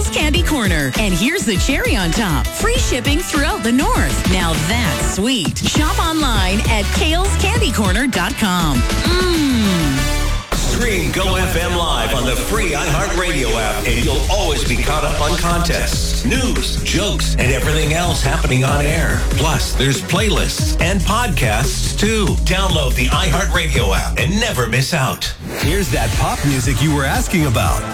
Kale's Candy Corner. And here's the cherry on top. Free shipping throughout the North. Now that's sweet. Shop online at kalescandycorner.com. Stream Go FM Live on the free iHeartRadio app, and you'll always be caught up on contests, news, jokes, and everything else happening on air. Plus, there's playlists and podcasts, too. Download the iHeartRadio app and never miss out. Here's that pop music you were asking about.